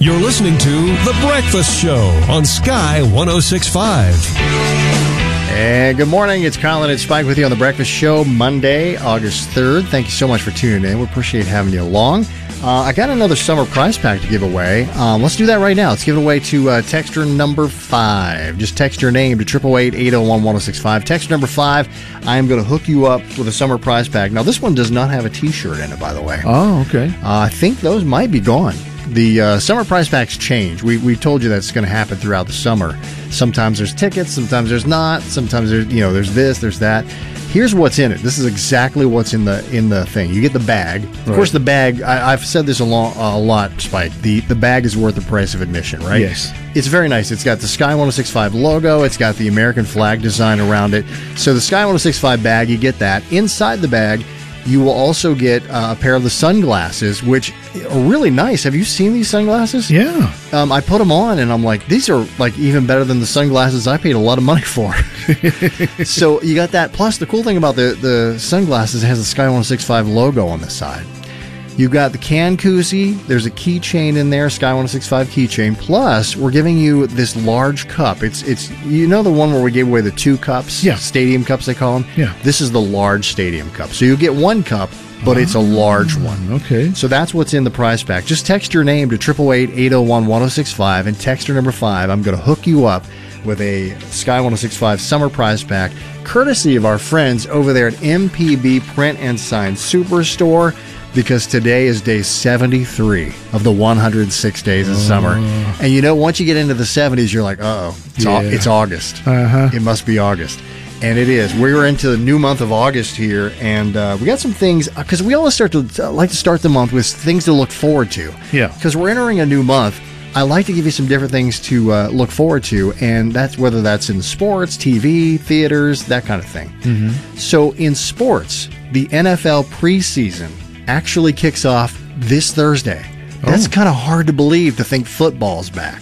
You're listening to The Breakfast Show on Sky 106.5. And good morning. It's Colin and Spike with you on The Breakfast Show, Monday, August 3rd. Thank you so much for tuning in. We appreciate having you along. I got another summer prize pack to give away. Let's do that right now. Let's give it away to texter number 5. Just text your name to 888-801-1065. Texter number 5, I am going to hook you up with a summer prize pack. Now, this one does not have a T-shirt in it, by the way. Oh, okay. I think those might be gone. The summer prize packs change. We told you that's going to happen throughout the summer. Sometimes there's tickets, sometimes there's not. Sometimes there's this, there's that. Here's what's in it. This is exactly what's in the thing. You get the bag. Of course, the bag. I've said this a lot, Spike. The bag is worth the price of admission, right? Yes. It's very nice. It's got the Sky 106.5 logo. It's got the American flag design around it. So the Sky 106.5 bag, you get that. Inside the bag, you will also get a pair of the sunglasses, which are really nice. Have you seen these sunglasses? Yeah. I put them on, and I'm like, these are like even better than the sunglasses I paid a lot of money for. So you got that. Plus, the cool thing about the sunglasses, it has the Sky 106.5 logo on the side. You got the can koozie. There's a keychain in there, Sky 106.5 keychain. Plus, we're giving you this large cup. It's the one where we gave away the 2 cups? Yeah. Stadium cups, they call them? Yeah. This is the large stadium cup. So you get 1 cup, but it's a large one. Okay. So that's what's in the prize pack. Just text your name to 888-801-1065 and texter number 5. I'm going to hook you up with a Sky 106.5 summer prize pack, courtesy of our friends over there at MPB Print and Sign Superstore, because today is day 73 of the 106 days of summer. And once you get into the 70s, you're like, it's August. Uh-huh. It must be August. And it is. We're into the new month of August here, and we got some things, because we always like to start the month with things to look forward to. Yeah. Because we're entering a new month. I like to give you some different things to look forward to, and that's whether that's in sports, TV, theaters, that kind of thing. Mm-hmm. So in sports, the NFL preseason actually kicks off this Thursday. That's kind of hard to believe, to think football's back.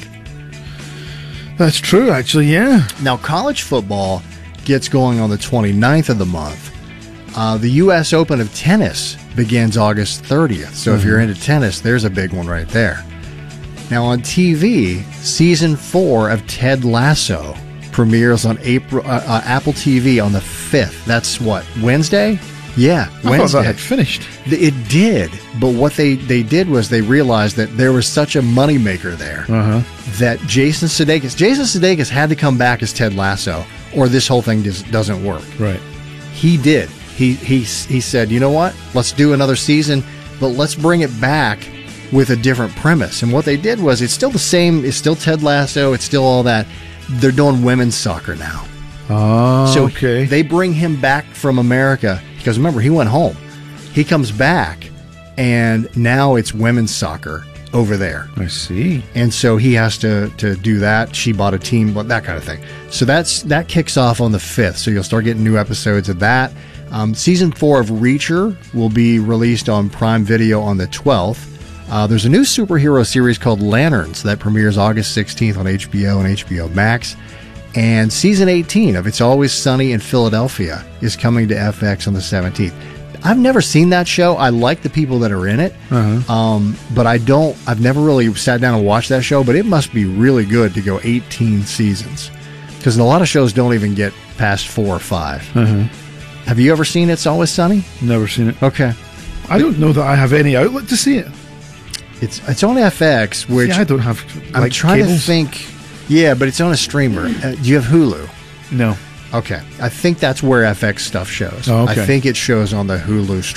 That's true, actually, yeah. Now, college football gets going on the 29th of the month. The U.S. Open of tennis begins August 30th. So if you're into tennis, there's a big one right there. Now, on TV, Season 4 of Ted Lasso premieres on Apple TV on the 5th. That's what, Wednesday? Yeah, Wednesday. I thought that had finished. It did, but what they did was they realized that there was such a moneymaker there that Jason Sudeikis had to come back as Ted Lasso, or this whole thing doesn't work. Right. He did. He said, you know what? Let's do another season, but let's bring it back with a different premise. And what they did was, it's still the same. It's still Ted Lasso. It's still all that. They're doing women's soccer now. Oh, so okay. They bring him back from America, because remember, he went home. He comes back, and now it's women's soccer over there. I see. And so he has to do that. She bought a team, that kind of thing. So that kicks off on the 5th. So you'll start getting new episodes of that. Season 4 of Reacher will be released on Prime Video on the 12th. There's a new superhero series called Lanterns that premieres August 16th on HBO and HBO Max. And Season 18 of It's Always Sunny in Philadelphia is coming to FX on the 17th. I've never seen that show. I like the people that are in it, but I've never really sat down and watched that show, but it must be really good to go 18 seasons, because a lot of shows don't even get past 4 or 5. Have you ever seen It's Always Sunny? Never seen it. Okay. I don't know that I have any outlet to see it. It's on FX, which... See, I don't have, I'm trying cables. to think... Yeah, but it's on a streamer. Do you have Hulu? No. Okay. I think that's where FX stuff shows. Oh, okay. I think it shows on the Hulu